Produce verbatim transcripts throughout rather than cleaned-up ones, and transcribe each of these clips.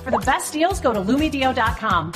For the best deals, go to Lumedio dot com.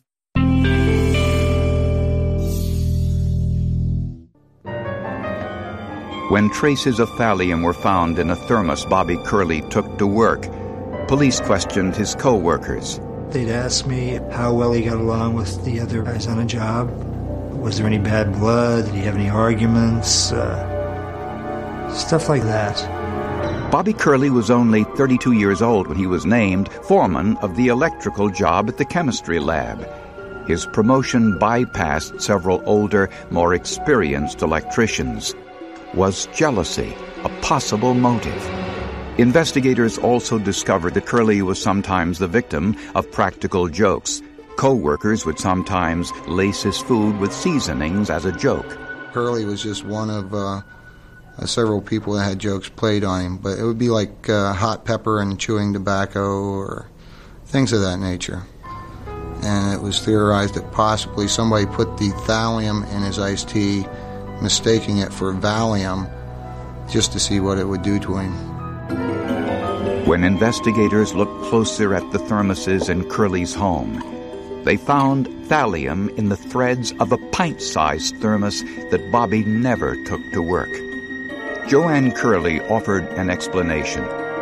When traces of thallium were found in a thermos Bobby Curley took to work, police questioned his co-workers. They'd ask me how well he got along with the other guys on a job. Was there any bad blood? Did he have any arguments? Uh, stuff like that. Bobby Curley was only thirty-two years old when he was named foreman of the electrical job at the chemistry lab. His promotion bypassed several older, more experienced electricians. Was jealousy a possible motive? Investigators also discovered that Curley was sometimes the victim of practical jokes. Co-workers would sometimes lace his food with seasonings as a joke. Curley was just one of uh, uh, several people that had jokes played on him, but it would be like uh, hot pepper and chewing tobacco or things of that nature. And it was theorized that possibly somebody put the thallium in his iced tea, mistaking it for Valium, just to see what it would do to him. When investigators looked closer at the thermoses in Curley's home, they found thallium in the threads of a pint-sized thermos that Bobby never took to work. Joanne Curley offered an explanation.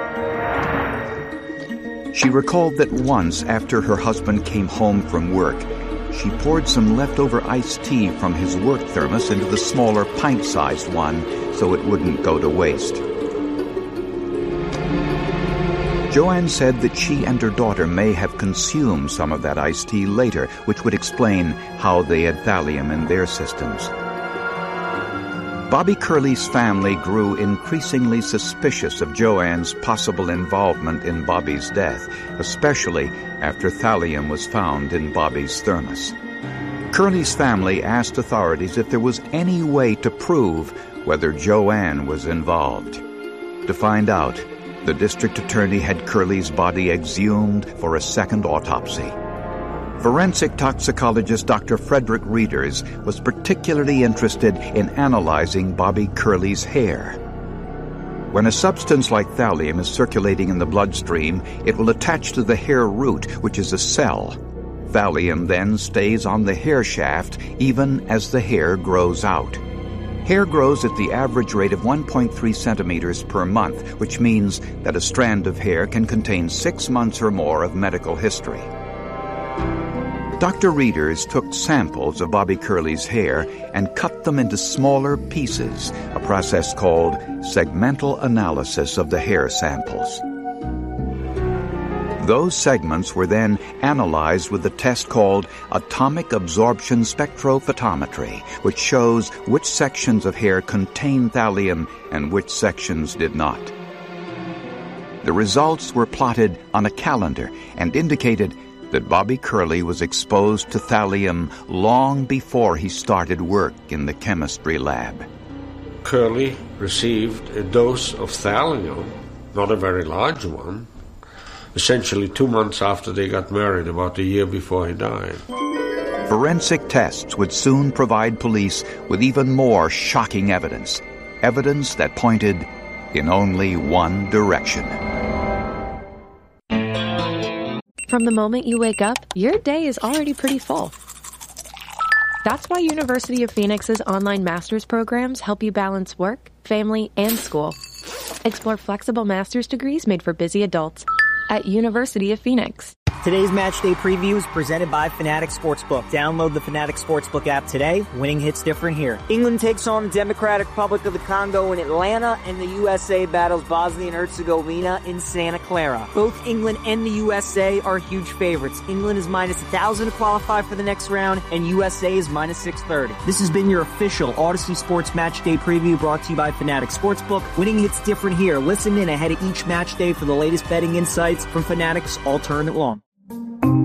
She recalled that once after her husband came home from work, she poured some leftover iced tea from his work thermos into the smaller pint-sized one so it wouldn't go to waste. Joanne said that she and her daughter may have consumed some of that iced tea later, which would explain how they had thallium in their systems. Bobby Curley's family grew increasingly suspicious of Joanne's possible involvement in Bobby's death, especially after thallium was found in Bobby's thermos. Curley's family asked authorities if there was any way to prove whether Joanne was involved. To find out, the district attorney had Curley's body exhumed for a second autopsy. Forensic toxicologist Doctor Frederick Reeders was particularly interested in analyzing Bobby Curley's hair. When a substance like thallium is circulating in the bloodstream, it will attach to the hair root, which is a cell. Thallium then stays on the hair shaft even as the hair grows out. Hair grows at the average rate of one point three centimeters per month, which means that a strand of hair can contain six months or more of medical history. Doctor Reeders took samples of Bobby Curley's hair and cut them into smaller pieces, a process called segmental analysis of the hair samples. Those segments were then analyzed with a test called atomic absorption spectrophotometry, which shows which sections of hair contain thallium and which sections did not. The results were plotted on a calendar and indicated that Bobby Curley was exposed to thallium long before he started work in the chemistry lab. Curley received a dose of thallium, not a very large one, essentially two months after they got married, about a year before he died. Forensic tests would soon provide police with even more shocking evidence, evidence that pointed in only one direction. From the moment you wake up, your day is already pretty full. That's why University of Phoenix's online master's programs help you balance work, family, and school. Explore flexible master's degrees made for busy adults at University of Phoenix. Today's match day preview is presented by Fanatics Sportsbook. Download the Fanatics Sportsbook app today. Winning hits different here. England takes on the Democratic Republic of the Congo in Atlanta, and the U S A battles Bosnia and Herzegovina in Santa Clara. Both England and the U S A are huge favorites. England is minus one thousand to qualify for the next round, and U S A is minus six thirty. This has been your official Odyssey Sports Match Day preview brought to you by Fanatics Sportsbook. Winning hits different here. Listen in ahead of each match day for the latest betting insights from Fanatics all tournament long.